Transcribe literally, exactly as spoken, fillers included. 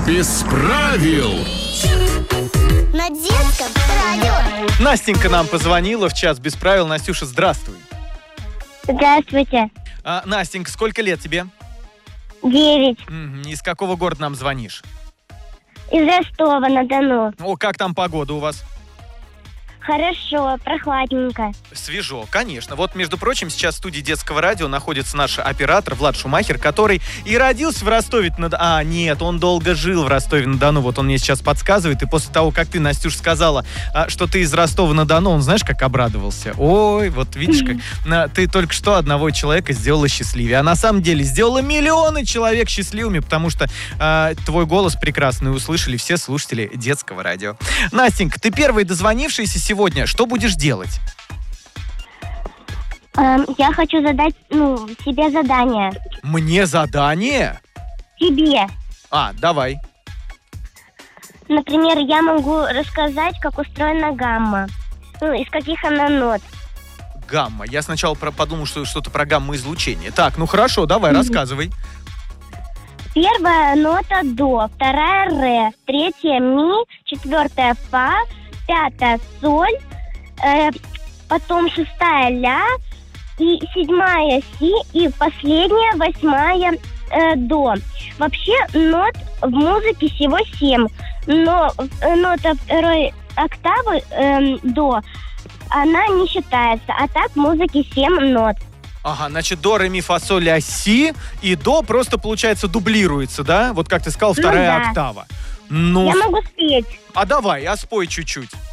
без правил. На детском радио. Настенька нам позвонила в час без правил. Настюша, здравствуй. Здравствуйте. А, Настенька, сколько лет тебе? Девять. М, Из какого города нам звонишь? Из Ростова-на-Дону. О, как там погода у вас? Хорошо, прохладненько. Свежо, конечно. Вот, между прочим, сейчас в студии детского радио находится наш оператор Влад Шумахер, который и родился в Ростове-на-Дону. А, нет, он долго жил в Ростове-на-Дону. Вот он мне сейчас подсказывает. И после того, как ты, Настюш, сказала, а, что ты из Ростова-на-Дону, он знаешь, как обрадовался? Ой, вот видишь, как на, ты только что одного человека сделала счастливее. А на самом деле сделала миллионы человек счастливыми, потому что а, твой голос прекрасный услышали все слушатели детского радио. Настенька, ты первый дозвонившийся сегодня. Сегодня что будешь делать? Эм, я хочу задать, ну, тебе задание. Мне задание? Тебе. А, давай. Например, я могу рассказать, как устроена гамма. Ну, из каких она нот. Гамма. Я сначала про- подумал, что что-то про гамма-излучение. Так, ну хорошо, давай, mm-hmm. рассказывай. Первая нота до, вторая ре, третья ми, четвертая фа, пятая соль, э, потом шестая ля, и седьмая си, и последняя восьмая э, до. Вообще нот в музыке всего семь, но э, нота второй октавы э, до, она не считается, а так в музыке семь нот. Ага, значит, до, ре, ми, фа, соль, ля, си, и до просто, получается, дублируется, да? Вот как ты сказал, вторая ну, да. октава. Ну, я могу спеть. А давай, а спой чуть-чуть.